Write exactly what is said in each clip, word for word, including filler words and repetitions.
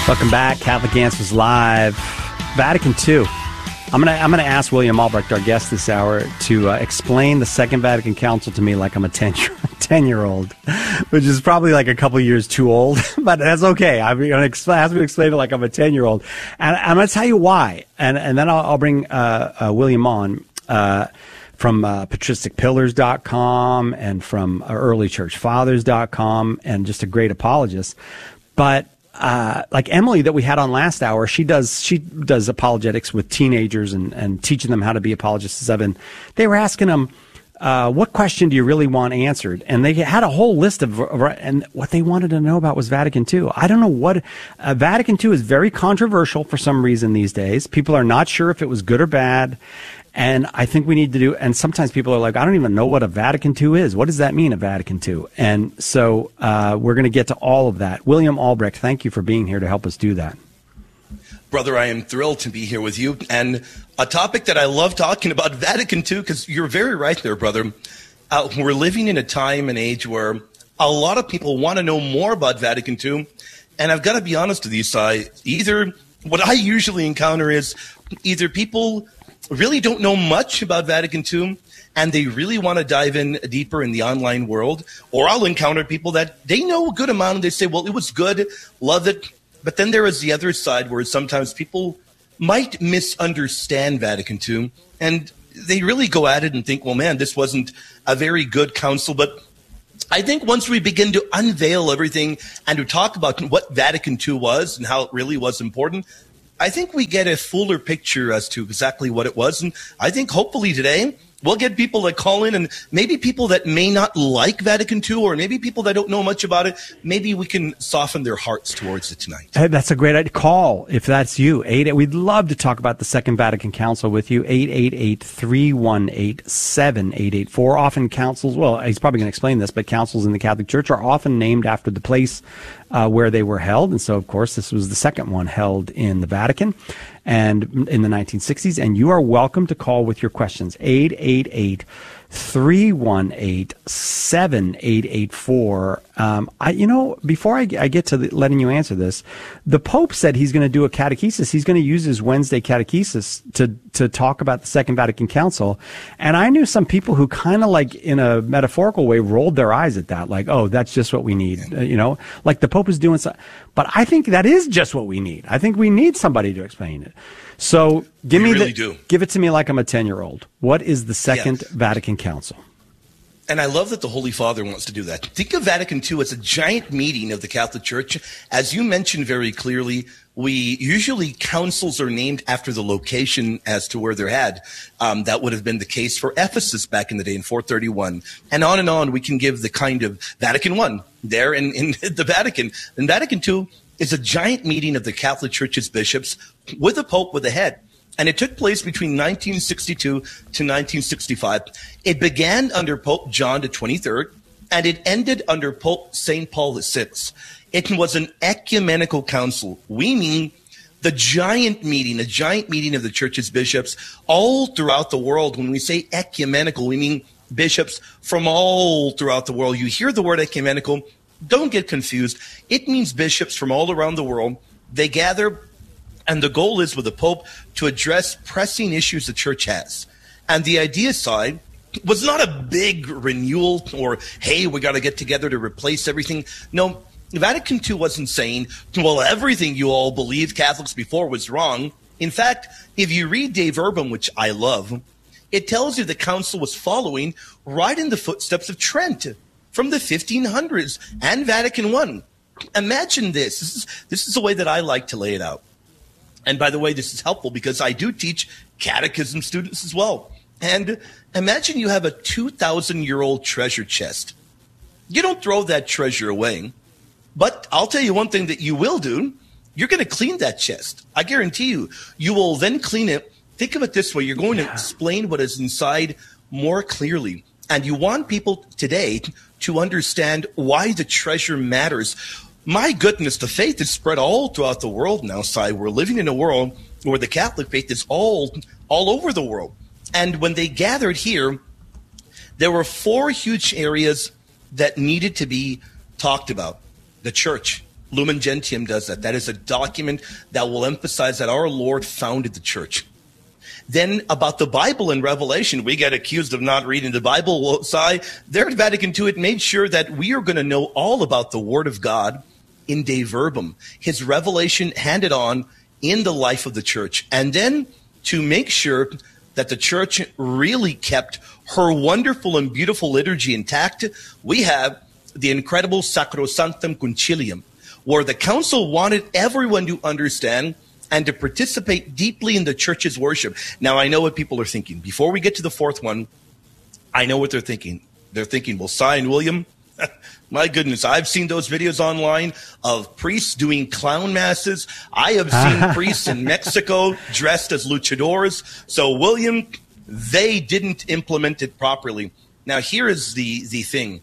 Welcome back, Catholic Answers Live, Vatican Two. I'm gonna I'm gonna ask William Albrecht, our guest this hour, to uh, explain the Second Vatican Council to me like I'm a ten year old, which is probably like a couple years too old, but that's okay. I'm gonna explain, ask me to explain it like I'm a ten year old, and I'm gonna tell you why, and and then I'll, I'll bring uh, uh, William on. Uh, from uh, patristic pillars dot com and from uh, early church fathers dot com, and just a great apologist. But uh, like Emily that we had on last hour, she does she does apologetics with teenagers and, and teaching them how to be apologists. And they were asking them, uh, what question do you really want answered? And they had a whole list of, and what they wanted to know about was Vatican Two. I don't know what, uh, Vatican Two is very controversial for some reason these days. People are not sure if it was good or bad. And I think we need to do, and sometimes people are like, I don't even know what a Vatican Two is. What does that mean, a Vatican Two? And so uh, we're going to get to all of that. William Albrecht, thank you for being here to help us do that. Brother, I am thrilled to be here with you. And a topic that I love talking about, Vatican Two, because you're very right there, brother. Uh, we're living in a time and age where a lot of people want to know more about Vatican Two. And I've got to be honest with you, Si, either what I usually encounter is either people really don't know much about Vatican Two, and they really want to dive in deeper in the online world, or I'll encounter people that they know a good amount and they say, well, it was good, love it. But then there is the other side where sometimes people might misunderstand Vatican Two, and they really go at it and think, well, man, this wasn't a very good council. But I think once we begin to unveil everything and to talk about what Vatican Two was and how it really was important, I think we get a fuller picture as to exactly what it was. And I think hopefully today we'll get people that call in, and maybe people that may not like Vatican Two, or maybe people that don't know much about it, maybe we can soften their hearts towards it tonight. Hey, that's a great idea. Call if that's you. Eight, we'd love to talk about the Second Vatican Council with you. eight eight eight, three one eight, seven eight eight four. Often councils, well, he's probably going to explain this, but councils in the Catholic Church are often named after the place uh, where they were held. And so, of course, this was the second one held in the Vatican and in the nineteen sixties. And you are welcome to call with your questions. eight eight eight, three one eight, seven eight eight four. Um, I, you know, before I, I get to the, letting you answer this, the Pope said he's going to do a catechesis. He's going to use his Wednesday catechesis to, to talk about the Second Vatican Council. And I knew some people who kind of like in a metaphorical way rolled their eyes at that. Like, oh, that's just what we need. Uh, you know, like the Pope is doing so. But I think that is just what we need. I think we need somebody to explain it. So give we me really the, do. give it to me like I'm a ten year old. What is the Second Yeah. Vatican Council? And I love that the Holy Father wants to do that. Think of Vatican Two as a giant meeting of the Catholic Church. As you mentioned very clearly, we usually councils are named after the location as to where they're had. Um, that would have been the case for Ephesus back in the day in four thirty-one. And on and on, we can give the kind of Vatican One there in, in the Vatican. And Vatican Two is a giant meeting of the Catholic Church's bishops with a Pope with a head. And it took place between nineteen sixty-two to nineteen sixty-five. It began under Pope John the twenty-third, and it ended under Pope Saint Paul the sixth. It was an ecumenical council. We mean the giant meeting, a giant meeting of the church's bishops all throughout the world. When we say ecumenical, we mean bishops from all throughout the world. You hear the word ecumenical, don't get confused. It means bishops from all around the world. They gather, and the goal is with the Pope to address pressing issues the church has. And the idea side was not a big renewal or, hey, we got to get together to replace everything. No, Vatican Two wasn't saying, well, everything you all believed Catholics before was wrong. In fact, if you read Dave Urban, which I love, it tells you the council was following right in the footsteps of Trent from the fifteen hundreds and Vatican One. Imagine this. This is, this is the way that I like to lay it out. And by the way, this is helpful because I do teach catechism students as well. And imagine you have a two thousand year old treasure chest. You don't throw that treasure away. But I'll tell you one thing that you will do. You're going to clean that chest. I guarantee you. You will then clean it. Think of it this way. You're going to explain what is inside more clearly. And you want people today to understand why the treasure matters. My goodness, the faith is spread all throughout the world now, Si. We're living in a world where the Catholic faith is all, all over the world. And when they gathered here, there were four huge areas that needed to be talked about. The church, Lumen Gentium does that. That is a document that will emphasize that our Lord founded the church. Then about the Bible and Revelation, we get accused of not reading the Bible. Well, Si, there at Vatican two, it made sure that we are going to know all about the Word of God in De Verbum, his revelation handed on in the life of the church. And then to make sure that the church really kept her wonderful and beautiful liturgy intact, we have the incredible Sacrosanctum Concilium, where the council wanted everyone to understand and to participate deeply in the church's worship. Now, I know what people are thinking. Before we get to the fourth one, I know what they're thinking. They're thinking, well, Si and William, my goodness, I've seen those videos online of priests doing clown masses. I have seen priests in Mexico dressed as luchadors. So, William, they didn't implement it properly. Now, here is the, the thing.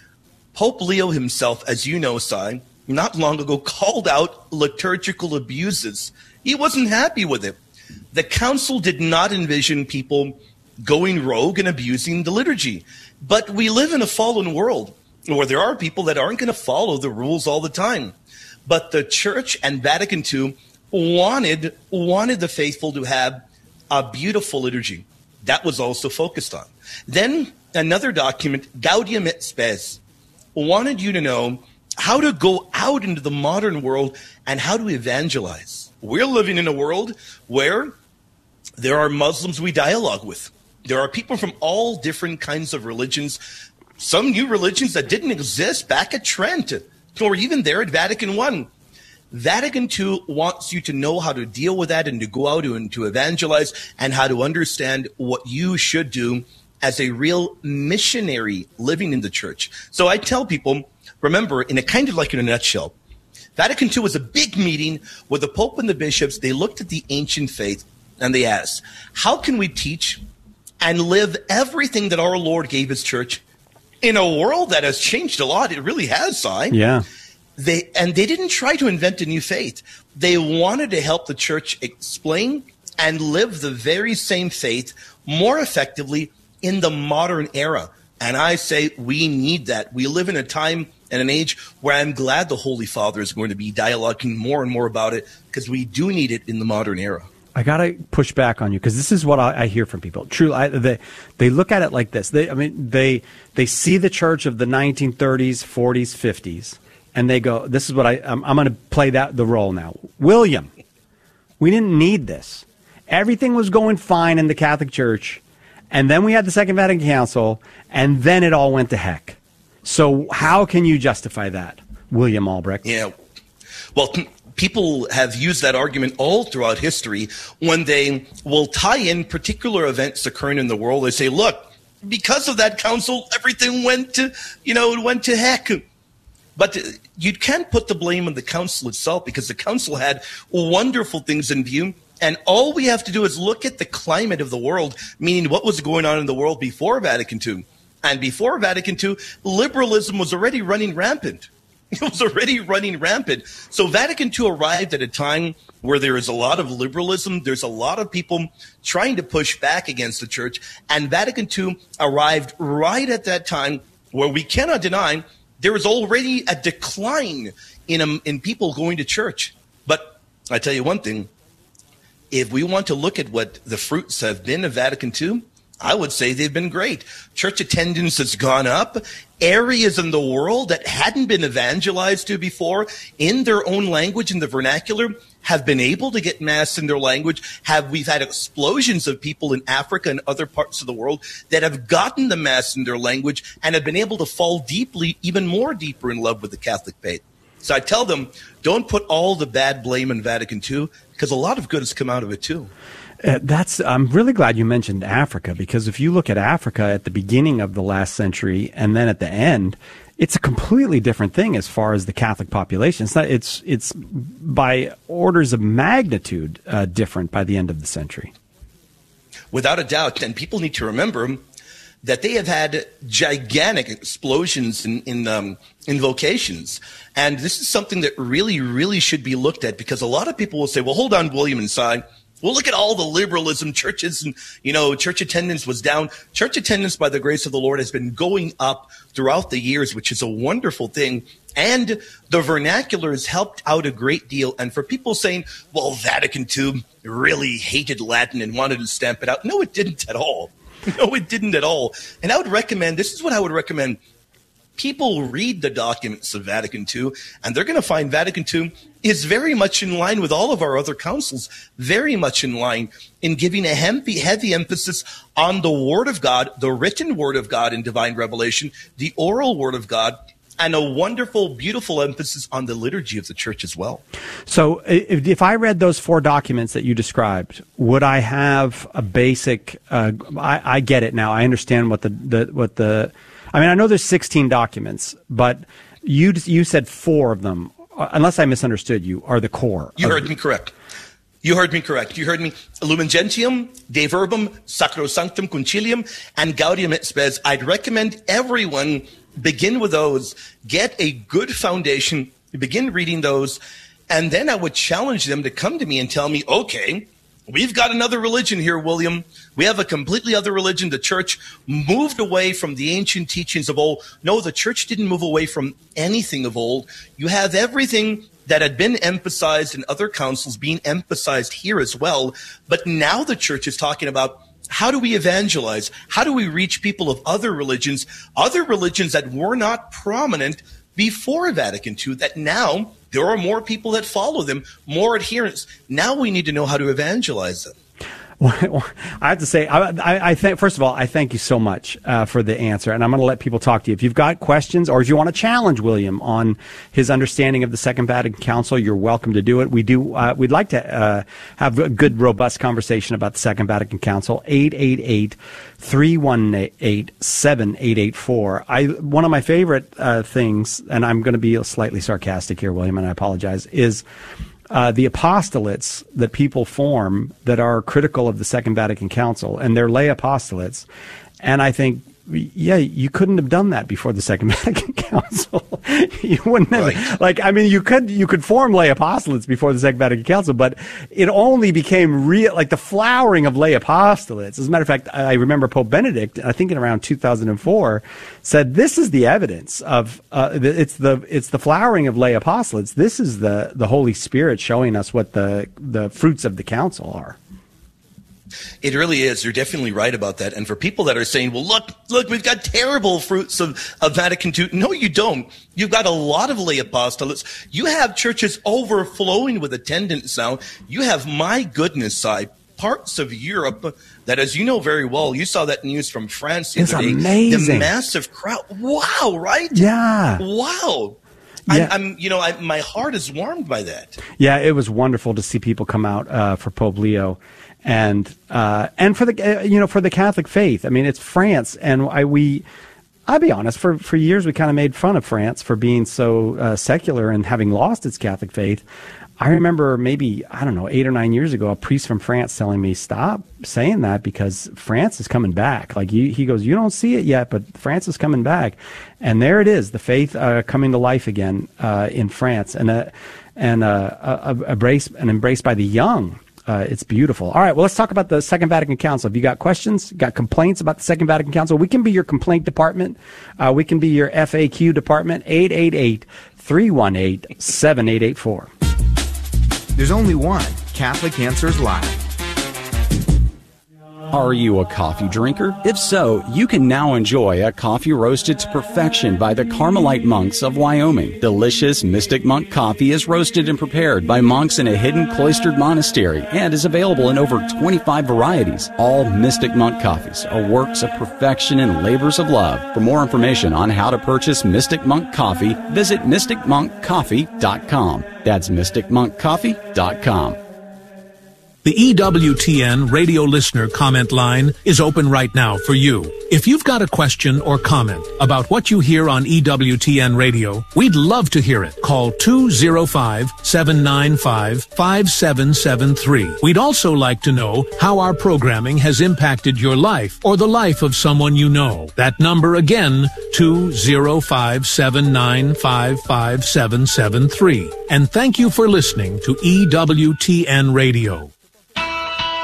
Pope Leo himself, as you know, Si, not long ago called out liturgical abuses. He wasn't happy with it. The council did not envision people going rogue and abusing the liturgy. But we live in a fallen world where there are people that aren't going to follow the rules all the time. But the church and Vatican two wanted, wanted the faithful to have a beautiful liturgy. That was also focused on. Then another document, Gaudium et Spes, wanted you to know how to go out into the modern world and how to evangelize. We're living in a world where there are Muslims we dialogue with. There are people from all different kinds of religions, some new religions that didn't exist back at Trent, or even there at Vatican one. Vatican two wants you to know how to deal with that and to go out and to evangelize and how to understand what you should do as a real missionary living in the church. So I tell people, remember, in a kind of like in a nutshell, Vatican two was a big meeting where the Pope and the bishops, they looked at the ancient faith and they asked, how can we teach and live everything that our Lord gave his church in a world that has changed a lot? It really has, Si. Yeah. They, and they didn't try to invent a new faith. They wanted to help the church explain and live the very same faith more effectively in the modern era. And I say we need that. We live in a time and an age where I'm glad the Holy Father is going to be dialoguing more and more about it, because we do need it in the modern era. I got to push back on you, because this is what I, I hear from people. True, I, they they look at it like this. They, I mean, they they see the church of the nineteen thirties, forties, fifties, and they go, "This is what I I'm, I'm going to play that the role now." William, we didn't need this. Everything was going fine in the Catholic Church, and then we had the Second Vatican Council, and then it all went to heck. So how can you justify that, William Albrecht? Yeah, well, people have used that argument all throughout history when they will tie in particular events occurring in the world. They say, look, because of that council, everything went to, you know, it went to heck. But you can't put the blame on the council itself, because the council had wonderful things in view. And all we have to do is look at the climate of the world, meaning what was going on in the world before Vatican two. And before Vatican two, liberalism was already running rampant. It was already running rampant. So Vatican two arrived at a time where there is a lot of liberalism. There's a lot of people trying to push back against the church. And Vatican two arrived right at that time where we cannot deny there is already a decline in, um, in people going to church. But I tell you one thing, if we want to look at what the fruits have been of Vatican two, I would say they've been great. Church attendance has gone up. Areas in the world that hadn't been evangelized to before in their own language, in the vernacular, have been able to get mass in their language. Have we've had explosions of people in Africa and other parts of the world that have gotten the mass in their language and have been able to fall deeply, even more deeper in love with the Catholic faith. So I tell them, don't put all the bad blame in Vatican two, because a lot of good has come out of it too. Uh, that's. I'm really glad you mentioned Africa, because if you look at Africa at the beginning of the last century and then at the end, it's a completely different thing as far as the Catholic population. It's not. It's it's by orders of magnitude uh, different by the end of the century. Without a doubt, and people need to remember that they have had gigantic explosions in in, um, in vocations, and this is something that really, really should be looked at, because a lot of people will say, "Well, hold on, William and Si. Well, look at all the liberalism, churches, and, you know, church attendance was down." Church attendance, by the grace of the Lord, has been going up throughout the years, which is a wonderful thing. And the vernacular has helped out a great deal. And for people saying, well, Vatican Two really hated Latin and wanted to stamp it out. No, it didn't at all. No, it didn't at all. And I would recommend, this is what I would recommend. People read the documents of Vatican Two, and they're going to find Vatican Two is very much in line with all of our other councils, very much in line in giving a heavy, heavy emphasis on the Word of God, the written Word of God in divine revelation, the oral Word of God, and a wonderful, beautiful emphasis on the liturgy of the church as well. So if, if I read those four documents that you described, would I have a basic, uh, I, I get it now, I understand what the, the what the, I mean, I know there's sixteen documents, but you you said four of them, unless I misunderstood you, are the core. You heard me correct. You heard me correct. You heard me. Lumen Gentium, De Verbum, Sacrosanctum Concilium, and Gaudium et Spes. I'd recommend everyone begin with those, get a good foundation, begin reading those, and then I would challenge them to come to me and tell me, okay, we've got another religion here, William. We have a completely other religion. The church moved away from the ancient teachings of old. No, the church didn't move away from anything of old. You have everything that had been emphasized in other councils being emphasized here as well. But now the church is talking about, how do we evangelize? How do we reach people of other religions, other religions that were not prominent before Vatican Two, that now there are more people that follow them, more adherents. Now we need to know how to evangelize them. Well, I have to say, I, I, I think, first of all, I thank you so much uh, for the answer, and I'm going to let people talk to you. If you've got questions, or if you want to challenge William on his understanding of the Second Vatican Council, you're welcome to do it. We do. Uh, we'd like to uh, have a good, robust conversation about the Second Vatican Council. eight eight eight, three one eight, seven eight eight four. I one of my favorite uh, things, and I'm going to be slightly sarcastic here, William, and I apologize, is Uh, the apostolates that people form that are critical of the Second Vatican Council, and they're lay apostolates. And I think, yeah, you couldn't have done that before the Second Vatican Council. You wouldn't have, right. like, I mean, you could, you could form lay apostolates before the Second Vatican Council, but it only became real, like the flowering of lay apostolates. As a matter of fact, I remember Pope Benedict, I think in around two thousand four, said this is the evidence of, uh, it's the, it's the flowering of lay apostolates. This is the, the Holy Spirit showing us what the, the fruits of the council are. It really is. You're definitely right about that. And for people that are saying, well, look, look, we've got terrible fruits of, of Vatican Two. No, you don't. You've got a lot of lay apostolates. You have churches overflowing with attendance now. You have, my goodness, side parts of Europe that, as you know very well, you saw that news from France the it's other day. Amazing. The massive crowd. Wow, right? Yeah. Wow. Yeah. I'm, I'm, you know, I, my heart is warmed by that. Yeah, it was wonderful to see people come out uh, for Pope Leo. And uh, and for the uh, you know for the Catholic faith, I mean, it's France, and I we I'll be honest, for for years we kind of made fun of France for being so uh, secular and having lost its Catholic faith. I remember maybe I don't know eight or nine years ago, a priest from France telling me, "Stop saying that because France is coming back." Like he, he goes, "You don't see it yet, but France is coming back," and there it is, the faith uh, coming to life again uh, in France, and uh, and uh, uh, embraced and embraced by the young. Uh, it's beautiful. All right, well, let's talk about the Second Vatican Council. If you got questions, got complaints about the Second Vatican Council, we can be your complaint department. Uh, we can be your F A Q department, eight eight eight, three one eight, seven eight eight four. There's only one Catholic Answers Live. Are you a coffee drinker? If so, you can now enjoy a coffee roasted to perfection by the Carmelite monks of Wyoming. Delicious Mystic Monk coffee is roasted and prepared by monks in a hidden cloistered monastery and is available in over twenty-five varieties. All Mystic Monk coffees are works of perfection and labors of love. For more information on how to purchase Mystic Monk coffee, visit mystic monk coffee dot com. That's mystic monk coffee dot com. The E W T N radio listener comment line is open right now for you. If you've got a question or comment about what you hear on E W T N radio, we'd love to hear it. Call two oh five, seven nine five, five seven seven three. We'd also like to know how our programming has impacted your life or the life of someone you know. That number again, two oh five, seven nine five, five seven seven three. And thank you for listening to E W T N Radio.